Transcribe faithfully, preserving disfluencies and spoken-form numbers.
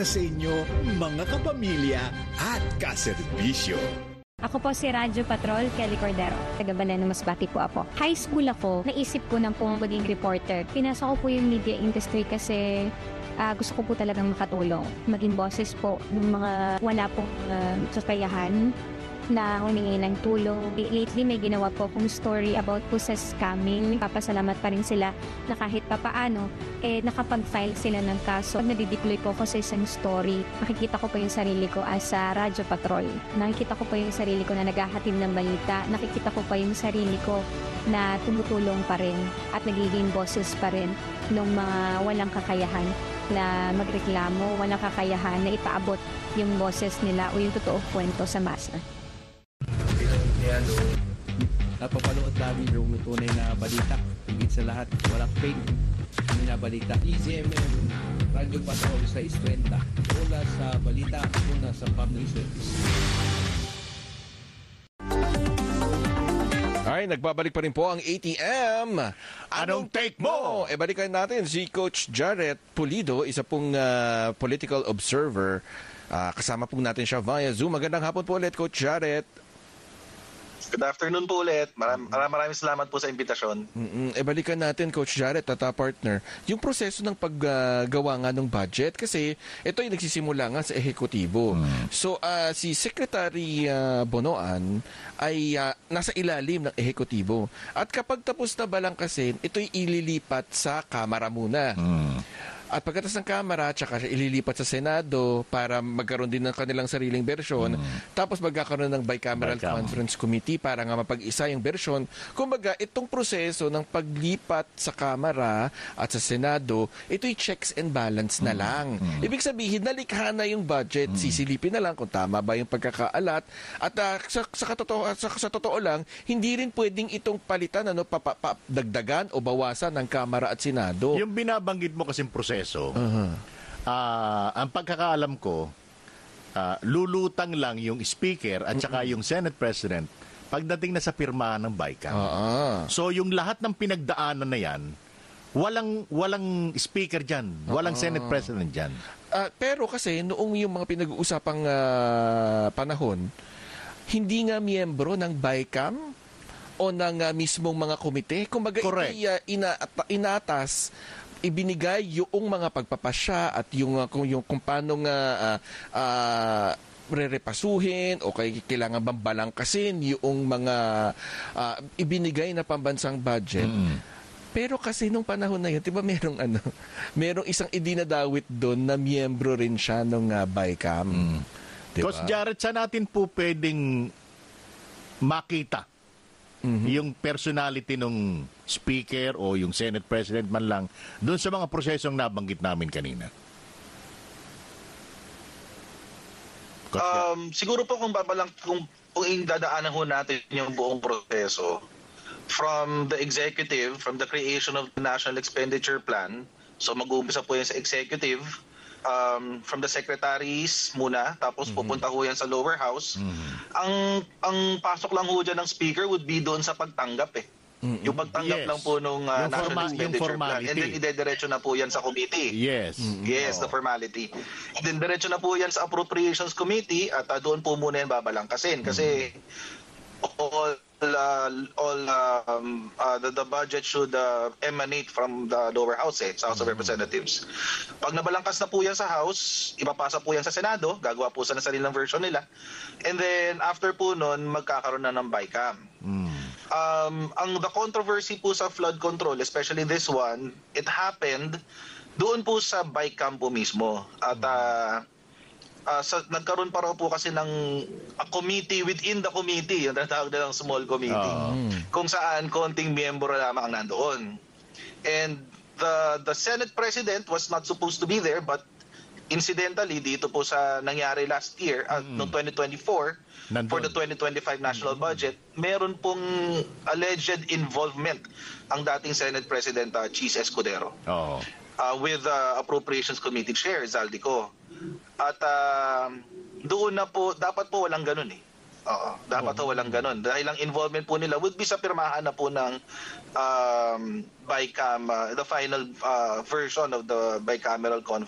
para sa inyo, mga kapamilya at kaserbisyo. Ako po si Radyo Patrol, Kelly Cordero. Taga Baleno, Masbate po ako. High school ako, naisip ko nang po maging reporter. Pinasok ko po yung media industry kasi uh, gusto ko po talagang makatulong. Maging boses po ng mga wala pong uh, kakayahan na humingi ng tulong. Lately, may ginawa po akong story about po sa scamming. Papasalamat pa rin sila na kahit papaano, eh, nakapag-file sila ng kaso. Pag nadideploy po ako sa isang story, nakikita ko po yung sarili ko as a Radyo Patrol. Nakikita ko po yung sarili ko na naghahatid ng balita. Nakikita ko pa yung sarili ko na tumutulong pa rin at nagiging boses pa rin ng mga walang kakayahan na magreklamo, walang kakayahan na ipaabot yung boses nila o yung totoong kwento sa masa. Napapanood namin yung tunay na balita. Higit sa lahat, walang fake na balita. E Z M M, Radyo Patrol sa Istrenta. Una sa balita, una sa public service. Ay, nagbabalik pa rin po ang A T M. Anong take mo? E balikan natin si Coach Jarrett Pulido, isa pong uh, political observer. Uh, kasama po natin siya via Zoom. Magandang hapon po ulit, Coach Jarrett. Good afternoon po ulit. Maram, maraming salamat po sa imbitasyon. Mm-mm. E balikan natin, Coach Jarrett, tata partner, yung proseso ng paggawa uh, nga ng budget kasi ito ay nagsisimula nga sa ehekutibo. Mm. So, uh, si Secretary uh, Bonoan ay uh, nasa ilalim ng ehekutibo. At kapag tapos na balangkasin, ito'y ililipat sa Kamara muna. Mm. At pagkatapos ng Kamara, tsaka ililipat sa Senado para magkaroon din ng kanilang sariling bersyon. Mm. Tapos magkakaroon ng Bicameral Bicam. Conference Committee para nga mapag-isa yung bersyon. Kumbaga, itong proseso ng paglipat sa Kamara at sa Senado, ito'y checks and balance na lang. Mm. Ibig sabihin, nalikha na yung budget. Mm. Sisilipin na lang kung tama ba yung pagkakaalat. At uh, sa, sa, katotoo, sa, sa totoo lang, hindi rin pwedeng itong palitan, ano, papadagdagan o bawasan ng Kamara at Senado. Yung binabanggit mo kasing proseso, Uh-huh. Uh, ang pagkakaalam ko, uh, lulutang lang yung speaker at saka yung Senate President pagdating na sa pirma ng Bicam. Uh-huh. So yung lahat ng pinagdaanan na yan, walang walang speaker dyan, walang uh-huh. Senate President dyan. Uh, pero kasi noong yung mga pinag-uusapang uh, panahon, hindi nga miyembro ng Bicam o ng uh, mismong mga komite. Kumbaga, ito'y uh, ina- inatas, ibinigay yung mga pagpapasya at yung uh, kung yung kung paano nga uh, uh, rerepasuhin o kay kailangan bang balangkasin yung mga uh, ibinigay na pambansang budget. Mm. Pero kasi nung panahon na yun, 'di ba merong ano, merong isang idinadawit doon na miyembro rin siya nung uh, Bicam. Mm. Diba? Coach Jarrett, saan natin po pwedeng makita mm-hmm. yung personality ng speaker o yung Senate President man lang doon sa mga prosesong nabanggit namin kanina? Um, siguro po kung babalang kung, kung dadaanan ho natin yung buong proseso from the executive, from the creation of the National Expenditure Plan. So mag-uumpisa po yan sa executive, um, from the secretaries muna, tapos mm-hmm. pupunta ho yan sa lower house. Mm-hmm. Ang ang pasok lang ho dyan ng speaker would be doon sa pagtanggap eh. Mm-hmm. Yung pagtanggap yes. lang po nung uh, National forma- Expenditure Plan. And then idediretso na po yan sa committee. Yes. Mm-hmm. Yes, oh. the formality. And then diretso na po yan sa Appropriations Committee at uh, doon po muna yan babalangkasin. Kasi mm-hmm. all Uh, all um, uh, the, the budget should uh, emanate from the lower house, eh, sa House of Representatives. Pag nabalangkas na po yan sa House, ipapasa po yan sa Senado, gagawa po sa sariling version nila. And then after po nun, magkakaroon na ng Bicam. Mm. Um, ang the controversy po sa flood control, especially this one, it happened doon po sa Bicam po mismo. At uh, Uh, sa, nagkaroon pa raw po kasi ng a committee within the committee, yung tinatawag nilang small committee, uh, kung saan konting miyembro lamang ang nandoon. And the the Senate President was not supposed to be there, but incidentally, dito po sa nangyari last year, uh, mm. noong twenty twenty-four, nandun. For the twenty twenty-five national mm. budget, meron pong alleged involvement ang dating Senate President uh, Cheese Escudero. Oh. Uh, with uh, Appropriations Committee Chair, Zaldico. At uh, doon na po, dapat po walang ganun eh. Oo, dapat po walang ganun. Dahil ang involvement po nila would be sa pirmahan na po ng um, Bicam, uh, the final uh, version of the bicameral conference.